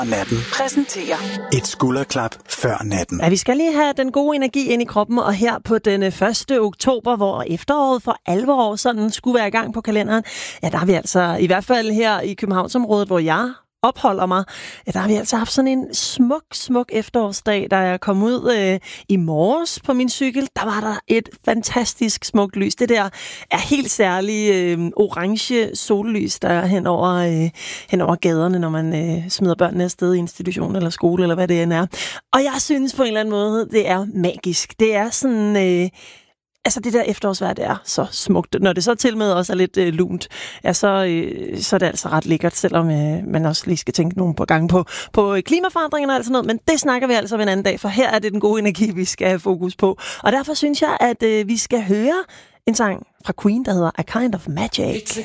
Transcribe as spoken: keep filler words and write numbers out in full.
Natten præsenterer et skulderklap før natten. Ja, vi skal lige have den gode energi ind i kroppen, og her på den første oktober, hvor efteråret for alvor sådan skulle være i gang på kalenderen, ja, der har vi altså, i hvert fald her i Københavnsområdet, hvor jeg opholder mig, ja, der har vi altså haft sådan en smuk, smuk efterårsdag, da jeg kom ud øh, i morges på min cykel. Der var der et fantastisk smukt lys. Det der er helt særlige øh, orange sollys, der er hen over, øh, hen over gaderne, når man øh, smider børnene afsted i institution eller skole, eller hvad det end er. Og jeg synes på en eller anden måde, det er magisk. Det er sådan... Øh, Altså det der efterårsvejr, det er så smukt. Når det så til med også er lidt øh, lunt, ja, så, øh, så er det altså ret lækkert, selvom øh, man også lige skal tænke nogle på gange på, på klimaforandringerne og alt sådan noget. Men det snakker vi altså om en anden dag, for her er det den gode energi, vi skal have fokus på. Og derfor synes jeg, at øh, vi skal høre en sang fra Queen, der hedder A Kind of Magic.